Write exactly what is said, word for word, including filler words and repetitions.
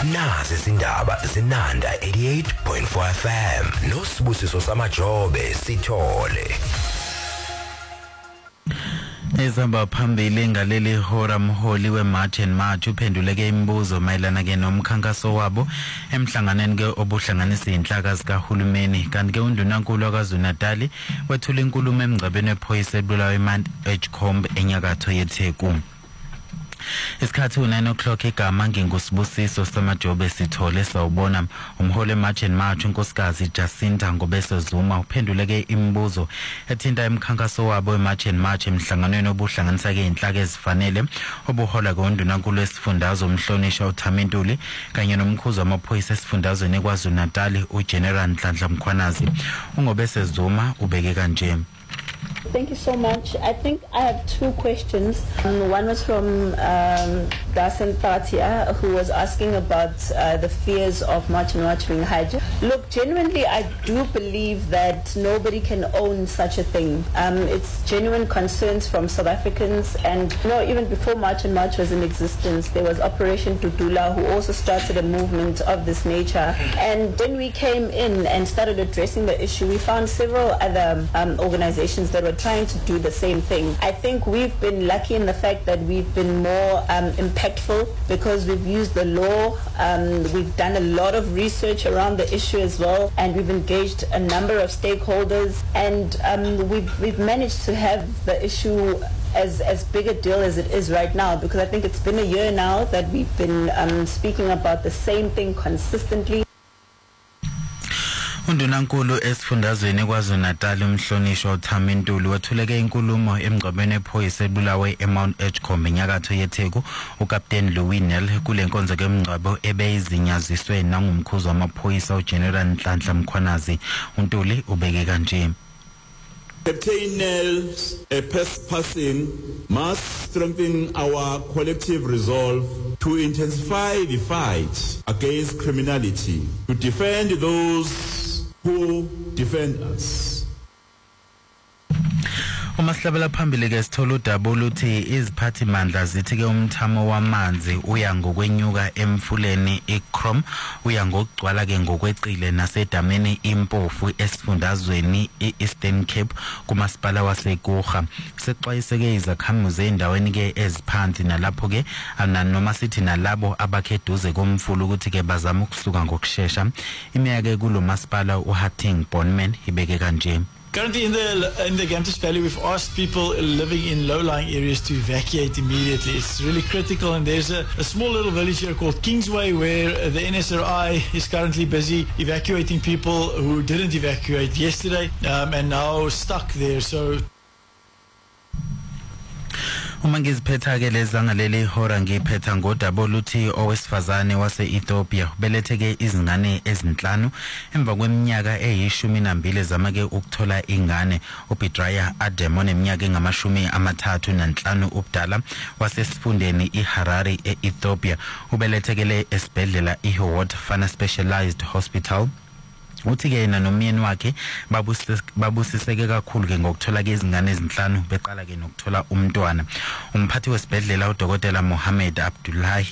Nazi izindaba zinanda eighty-eight point four F M. Nosibusiso Samajobe sithole. Ezamba phambili ngaleli hora mholi weMarch and March uphenduleke imibuzo mayelana ke nomkhankaso wabo emhlanganeni ke obuhlanganisa inhlaka zikahulumeni kanti ke undunankulu kwaZulu-Natal wethula inkulumo emngcwabeni wephoyisa ebulawayo eMount Edgecombe enyakatho yeTheku. Isikhathi u-nine o'clock igama ngingusibusiso Samajobe sithole sawubona umholi weMarch and March unkosikazi Jacinta Ngobese Zuma uphenduleke imibuzo ethinta emkhankaso wabo weMarch and March emhlanganweni obuhlanganisa ke inhlaka ezifanele obuhola kondunankulu wesifundazwe umhlonishwa uThamintuli kanye nomkhuzi wamaphoyisa esifundazweni kwaZulu-Natal uGeneral Nhlanhla Mkhwanazi. uNgobese Zuma ubeke kanje. Thank you so much. I think I have two questions. Um, one was from um, Dasan Tatia, who was asking about uh, the fears of March and March being hijacked. Look, genuinely, I do believe that nobody can own such a thing. Um, it's genuine concerns from South Africans, and you know, even before March and March was in existence, there was Operation Dudula, who also started a movement of this nature. And when we came in and started addressing the issue, we found several other um, organizations that were trying to do the same thing. I think we've been lucky in the fact that we've been more um, impactful because we've used the law, um, we've done a lot of research around the issue as well, and we've engaged a number of stakeholders, and um, we've, we've managed to have the issue as as big a deal as it is right now, because I think it's been a year now that we've been um, speaking about the same thing consistently. Undunankulu esifundazweni kwaZulu-Natal umhlonishwa uThamintuli wethuleke inkulumo emngcwabeni wephoyisa ebulawayo eMount Edgecombe enyakatho yeTheku uKapteni Louis Nel kule nkonzo kemngcwabo ebeyizinyaziswe nangumkhuzi wamaphoyisa uGeneral Nhlanhla Mkhwanazi. uNtuli ubeke kanje. Captain Nell's a person must strengthen our collective resolve to intensify the fight against criminality, to defend those who defend us. Umahlabela phambili ke sithola udaba oluthi iziphathi mandla zithi ke umthamo wamanzi uya ngokwenyuka emfuleni iCrom uya ngokugcwala ke ngokweqile nasedameni impofu esifundazweni iEastern Cape kumasipala waseGuga. Sexwayiseke izakhamuzi endaweni ke eziphansi nalapho ke noma sithi nalabo abakheduze komfulu ukuthi ke bazama ukusuka ngokusheshsha. Iminyaka ke kulomasipala uHatting Bonman ibeke kanje. Currently in the in the Gantus Valley, we've asked people living in low-lying areas to evacuate immediately. It's really critical, and there's a, a small little village here called Kingsway where the N S R I is currently busy evacuating people who didn't evacuate yesterday um, and now stuck there. So uma ngiziphetha ke lezanga leli hora ngiphetha ngodaba oluthi owesifazane wase-Ethiopia ubeletheke izingane ezinhlanu emva kweminyaka eyishumi nambili zamake ukuthola ingane. uBidraya Adam oneminyaka engamashumi amathathu nanhlanu ubudala wasesifundeni iHarare e-Ethiopia ubelethekele esibhedlela iHoward Fana Specialized Hospital. Uthi ke yena nomyeni wakhe babusiseke kakhulu ke ngokuthola ke izingane ezinhlanu beqala ke nokuthola umntwana. Umphathi wesibhedlela uDokotela Mohammed Abdullahi